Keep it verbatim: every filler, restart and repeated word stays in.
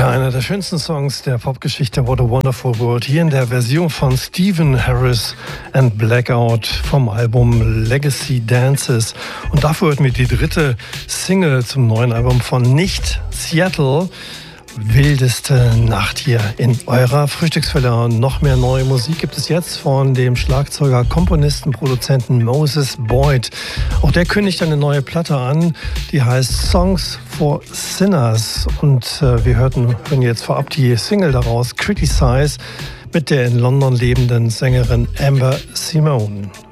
Ja, einer der schönsten Songs der Popgeschichte, What a Wonderful World, hier in der Version von Stephen Harris and Blackout vom Album Legacy Dances. Und dafür hörten wir die dritte Single zum neuen Album von Nicht Seattle. Wildeste Nacht hier in eurer Frühstückswelle. Und noch mehr neue Musik gibt es jetzt von dem Schlagzeuger, Komponisten, Produzenten Moses Boyd. Auch der kündigt eine neue Platte an, die heißt Songs for Sinners. Und äh, wir hörten, hören jetzt vorab die Single daraus, Criticize, mit der in London lebenden Sängerin Amber Simone.